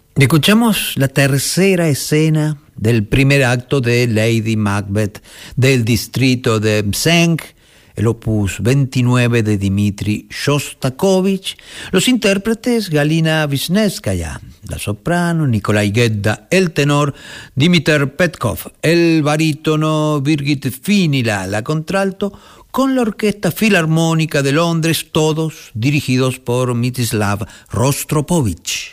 Escuchamos la tercera escena del primer acto de Lady Macbeth del distrito de Mzensk, el opus 29 de Dmitri Shostakovich. Los intérpretes: Galina Vishnevskaya, la soprano; Nikolai Gedda, el tenor; Dimitar Petkov, el barítono; Birgit Finila, la contralto, con la Orquesta Filarmónica de Londres, todos dirigidos por Mstislav Rostropovich.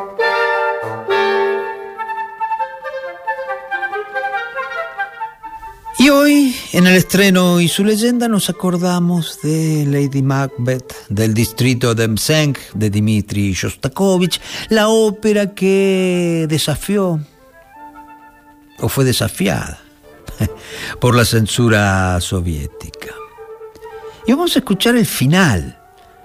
Y hoy, en el estreno y su leyenda, nos acordamos de Lady Macbeth del distrito de Mzensk de Dmitri Shostakovich, la ópera que desafió, o fue desafiada, por la censura soviética. Y vamos a escuchar el final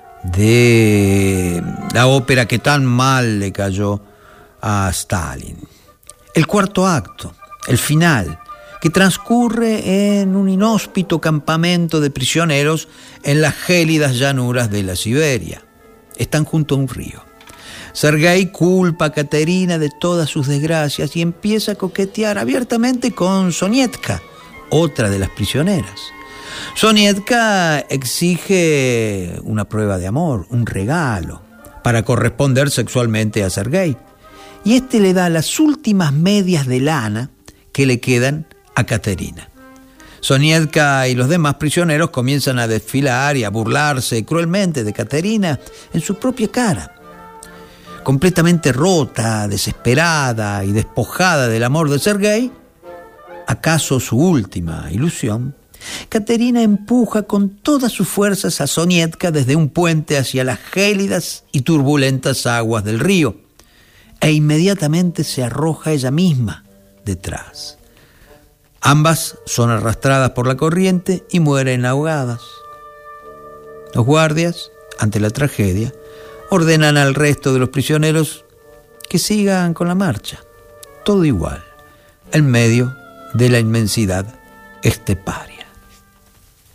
de la ópera que tan mal le cayó a Stalin. El cuarto acto, el final, que transcurre en un inhóspito campamento de prisioneros en las gélidas llanuras de la Siberia. Están junto a un río. Sergei culpa a Katerina de todas sus desgracias y empieza a coquetear abiertamente con Sonietka, otra de las prisioneras. Sonietka exige una prueba de amor, un regalo, para corresponder sexualmente a Sergei. Y este le da las últimas medias de lana que le quedan a Katerina. Sonietka y los demás prisioneros comienzan a desfilar y a burlarse cruelmente de Katerina en su propia cara. Completamente rota, desesperada y despojada del amor de Sergei, acaso su última ilusión, Katerina empuja con todas sus fuerzas a Sonietka desde un puente hacia las gélidas y turbulentas aguas del río, e inmediatamente se arroja ella misma detrás. Ambas son arrastradas por la corriente y mueren ahogadas. Los guardias, ante la tragedia, ordenan al resto de los prisioneros que sigan con la marcha, todo igual, en medio de la inmensidad esteparia.